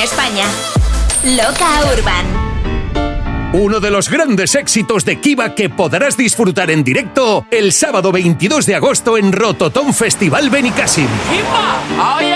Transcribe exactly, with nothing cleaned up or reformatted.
España. Loca Urban. Uno de los grandes éxitos de Kiva que podrás disfrutar en directo el sábado veintidós de agosto en Rototom Festival Benicàssim. ¡Kiva!